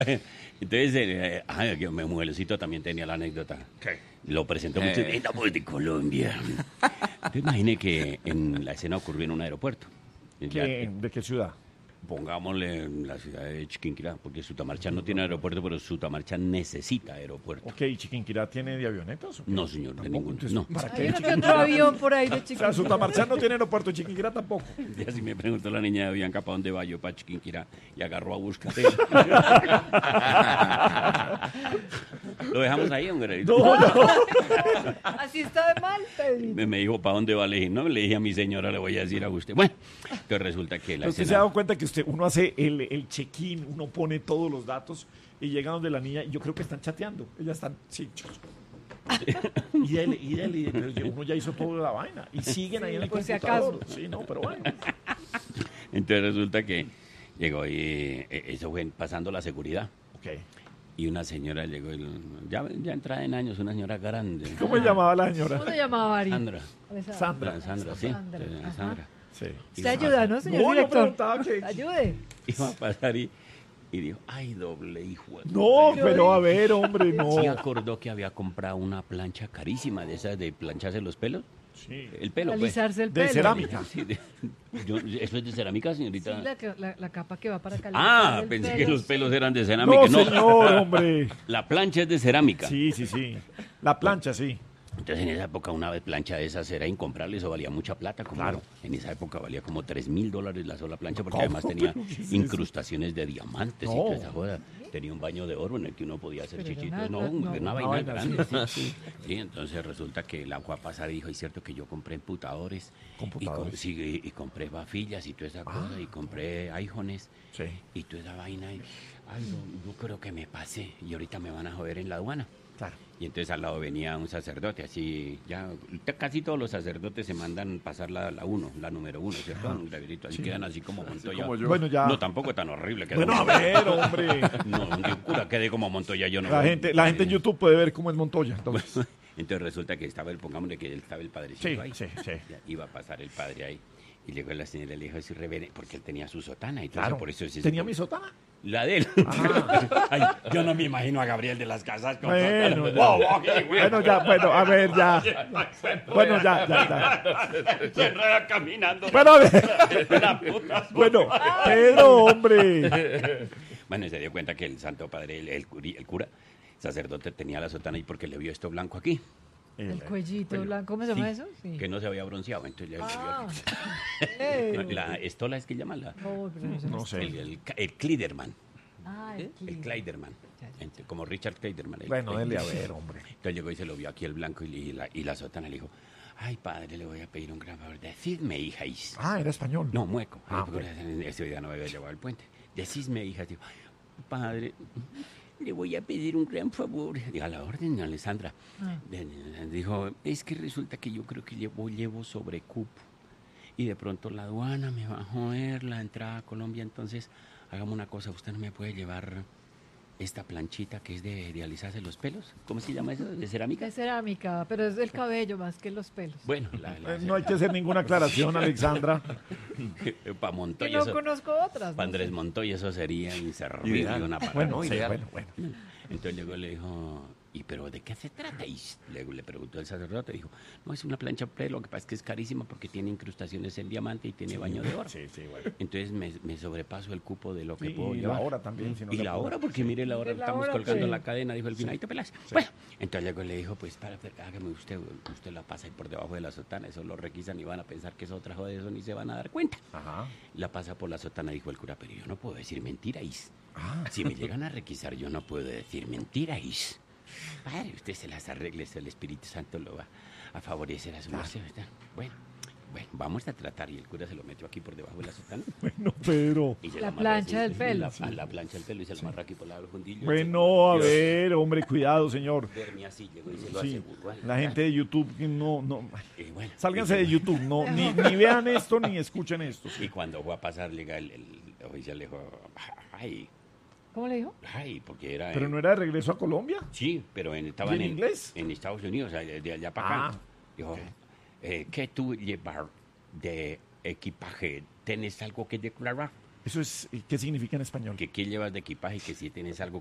Entonces, que mi mujercito también tenía la anécdota. ¿Qué? Lo presentó mucho. Venga, pues, de Colombia. Te imagine que en la escena ocurrió en un aeropuerto. Ya, ¿De qué ciudad? pongámosle en la ciudad de Chiquinquirá, porque Sutamarcha no tiene aeropuerto, pero Sutamarcha necesita aeropuerto. Ok, ¿y Chiquinquirá tiene de avionetas? ¿O qué? No, señor, de ¿Tampoco? ninguno. Entonces, No. ¿para Hay qué uno que Chiquinquirá? otro avión por ahí de O sea, chiquito. Sutamarcha no tiene aeropuerto, Chiquinquirá tampoco. Ya si me preguntó la niña de Bianca para dónde va yo, para Chiquinquirá, y agarró a buscar. Lo dejamos ahí, hombre. No. Así está de mal, Pedrito. Me dijo, ¿para dónde va? Le dije, no, le dije a mi señora, le voy a decir a usted. Bueno, entonces resulta que la Pero usted escena... se ha dado cuenta que uno hace el check-in, uno pone todos los datos y llega donde la niña, y yo creo que están chateando. Ellas están, sí, y pero uno ya hizo toda la vaina. Y siguen ahí en el por si computador. acaso. Sí, no, pero bueno. Entonces resulta que llegó y eso fue pasando la seguridad. Ok. Y una señora llegó, ya entrada en años, una señora grande. ¿Cómo se llamaba la señora? ¿Cómo se llamaba, Ari? Sandra. Sandra. Sandra, sí. Sandra, ajá. Sandra. Sí. Usted ayuda, ¿no, señor No, yo director? preguntaba que... Ayude. Iba a pasar y dijo, ay, doble hijo. de No, puta". pero a ver, hombre, no. Sí acordó que había comprado una plancha carísima de esas de plancharse los pelos. Sí. El pelo, pues. Alisarse el De pelo. cerámica. Sí, ¿eso es de cerámica, Sí, señorita? la capa que va para calentar el Pensé pelo. que los pelos eran de cerámica. No, señor, hombre. La plancha es de cerámica. Sí, sí, sí. La plancha, sí. Entonces en esa época una plancha de esas era incomparable, eso valía mucha plata. Claro. En esa época valía como $3,000 la sola plancha, porque ¿Cómo? además tenía ¿Pero qué es eso? incrustaciones de diamantes y No. toda esa joda. Tenía un baño de oro en el que uno podía hacer Pero chichitos. era No, una- una no, vaina vaina, grande. sí. Sí, entonces resulta que la fue a pasar y dijo, es cierto que yo compré computadores. Computadores. Y compré vafillas y toda esa cosa, y compré iPhones Sí. y toda esa vaina. Y, ay, no, yo creo que me pasé y ahorita me van a joder en la aduana. Claro. Y entonces al lado venía un sacerdote, así, ya casi todos los sacerdotes se mandan pasar la número 1, ¿cierto? Un breverito, así quedan así como Montoya. como yo. Bueno, ya. No, tampoco tan horrible. quedó Bueno, a como- ver, hombre. No, un cura quede como Montoya, yo no. La gente en YouTube puede ver cómo es Montoya. Entonces. Entonces resulta que pongámosle que estaba el padrecito Sí, ahí. sí, sí. Ya iba a pasar el padre ahí. Y llegó la señora y le dijo, es irreverente, porque él tenía su sotana y todo Claro. eso, por eso es ¿Tenía mi sotana? La de él. Ay, yo no me imagino a Gabriel de las Casas con Bueno, sotana. ya. Wow, ok, güey. Bueno, ya, bueno, a ver, ya. Bueno, ya. Se enreda caminando. Bueno, a ver. La puta. Bueno, Pedro, hombre. Bueno, y se dio cuenta que el Santo Padre, el cura, sacerdote, tenía la sotana y porque le vio esto blanco aquí, El cuellito blanco, ¿cómo se llama eso? Sí. que no se había bronceado, entonces ya le Ah, vio aquí. La estola es que llaman la... no, pero eso No sé. El Kleiderman. Ah, El Kleiderman. Como Richard Kleiderman. Bueno, dele a ver, hombre. Entonces llegó y se lo vio aquí el blanco y la sotana le dijo, ay, padre, le voy a pedir un gran favor. Decidme, hijáis. Ah, era español. No, mueco. Ah, Porque ese día no había llevado al puente. Decidme, hijas. Digo, padre, le voy a pedir un gran favor. Diga, a la orden, Alessandra. Dijo, es que resulta que yo creo que llevo sobrecupo. Y de pronto la aduana me va a joder la entrada a Colombia. Entonces, hagamos una cosa. Usted no me puede llevar esta planchita que es de alisarse los pelos. ¿Cómo se llama eso? ¿De cerámica? es cerámica, pero es del cabello más que los pelos. Bueno, No hay que hacer ninguna aclaración, Alexandra. para Que Montoya. no eso- conozco otras. para no Andrés sé. Montoya eso sería inservible Ideal. una palabra. Bueno, sí, ideal. bueno. Entonces llegó y le dijo, ¿y pero de qué se trata? Y luego le preguntó el sacerdote, dijo, no, es una plancha pre, lo que pasa es que es carísima porque tiene incrustaciones en diamante y tiene baño de oro. Sí, sí, bueno. Entonces me sobrepaso el cupo de lo que Sí, puedo y la llevar. hora también, si no Y se la apura. hora, porque mire la hora, ¿Y la estamos hora colgando qué? la cadena, dijo el final, ahí te pelas. Bueno, entonces luego le dijo, pues hágame usted la pasa ahí por debajo de la sotana, eso lo requisan y van a pensar que es otra joda de eso ni se van a dar cuenta. Ajá. La pasa por la sotana, dijo el cura, pero yo no puedo decir mentiras. Ah. Si me llegan a requisar, yo no puedo decir mentiras. Padre, usted se las arregle, el Espíritu Santo lo va a favorecer a su merced, ¿verdad? Bueno, vamos a tratar. Y el cura se lo metió aquí por debajo de la sotana. Bueno, Pedro. Y se La lo amarró plancha así, del pelo. La plancha del pelo y se lo amarró aquí por la fundillo. Bueno, a ver, hombre, cuidado, señor. Dormía así, llegó y se lo Sí, aseguró. la gente de YouTube que no. Y bueno, Sálganse y de se- YouTube, no, ni vean esto ni escuchen esto. Y cuando fue a pasar, llega el oficial, le dijo, ¿Cómo le dijo? ay, porque era... Pero no era de regreso a Colombia. Sí, pero estaban ¿Y en inglés? en Estados Unidos, o sea, de allá para acá. Ah, Dijo, ¿qué tú llevar de equipaje? ¿Tienes algo que declarar? Eso es, ¿qué significa en español? Que qué llevas de equipaje y que si tienes algo